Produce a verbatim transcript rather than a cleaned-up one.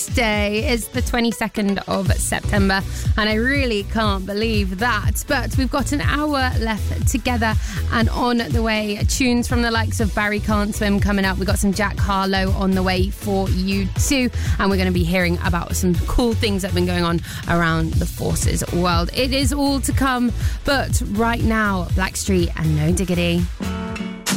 Day is the twenty-second of September, and I really can't believe that. But we've got an hour left together, and on the way, tunes from the likes of Barry Can't Swim coming up. We've got some Jack Harlow on the way for you too, and we're going to be hearing about some cool things that have been going on around the Forces world. It is all to come, but right now, Blackstreet and No Diggity.